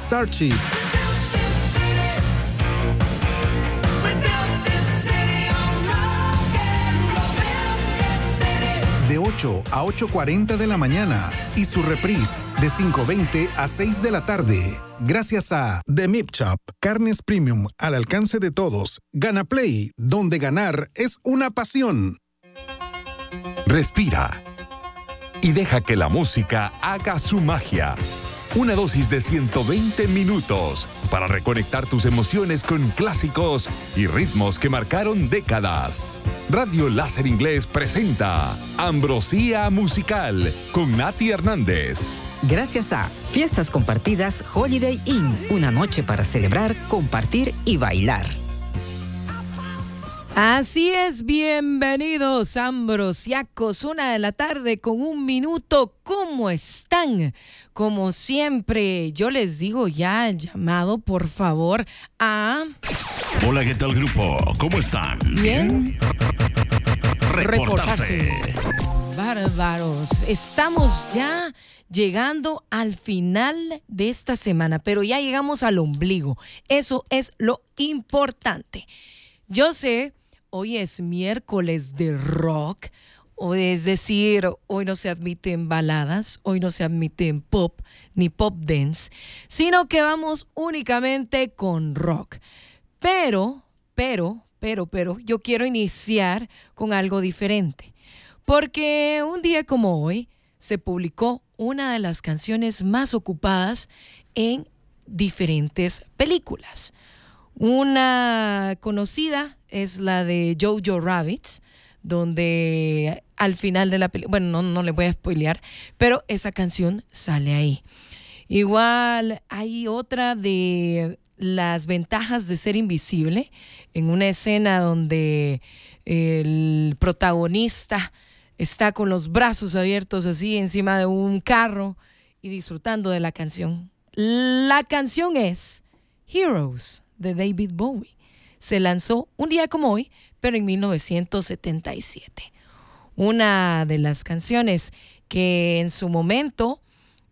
Starship. De 8 a 8:40 de la mañana y su reprise de 5:20 a 6 de la tarde. Gracias a The Meat Shop, carnes premium al alcance de todos. Gana Play, donde ganar es una pasión. Respira y deja que la música haga su magia. Una dosis de 120 minutos para reconectar tus emociones con clásicos y ritmos que marcaron décadas. Radio Láser Inglés presenta Ambrosía Musical con Nati Hernández. Gracias a Fiestas Compartidas Holiday Inn, una noche para celebrar, compartir y bailar. Así es, bienvenidos ambrosiacos, 1:00 p.m. con 1 minuto. ¿Cómo están? Como siempre, yo les digo ya el llamado, por favor, a... Hola, ¿qué tal, grupo? ¿Cómo están? Bien. Reportarse. Bárbaros, estamos ya llegando al final de esta semana, pero ya llegamos al ombligo. Eso es lo importante. Yo sé, hoy es miércoles de rock, o es decir, hoy no se admiten baladas, hoy no se admiten pop ni pop dance, sino que vamos únicamente con rock. Pero, yo quiero iniciar con algo diferente, porque un día como hoy se publicó una de las canciones más ocupadas en diferentes películas. Una conocida es la de Jojo Rabbit, donde al final de la película, bueno, no le voy a spoilear, pero esa canción sale ahí. Igual hay otra de Las ventajas de ser invisible, en una escena donde el protagonista está con los brazos abiertos así encima de un carro y disfrutando de la canción. La canción es Heroes, de David Bowie. Se lanzó un día como hoy, pero en 1977. Una de las canciones que en su momento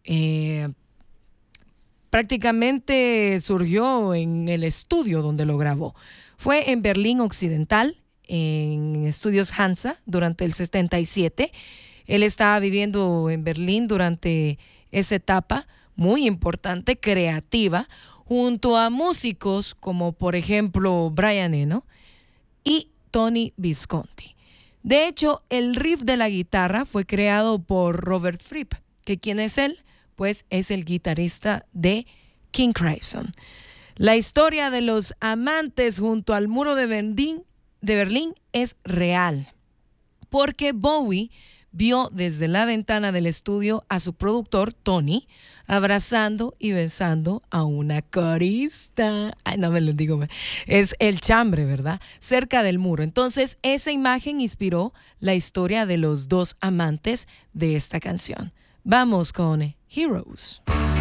prácticamente surgió en el estudio donde lo grabó. Fue en Berlín Occidental, en Estudios Hansa, durante el 77. Él estaba viviendo en Berlín durante esa etapa muy importante, creativa, junto a músicos como por ejemplo Brian Eno y Tony Visconti. De hecho, el riff de la guitarra fue creado por Robert Fripp, que ¿quién es él? Pues es el guitarrista de King Crimson. La historia de los amantes junto al muro de Berlín es real, porque Bowie vio desde la ventana del estudio a su productor, Tony, abrazando y besando a una corista. Ay, no me lo digo. Es el chambre, ¿verdad? Cerca del muro. Entonces, esa imagen inspiró la historia de los dos amantes de esta canción. Vamos con Heroes.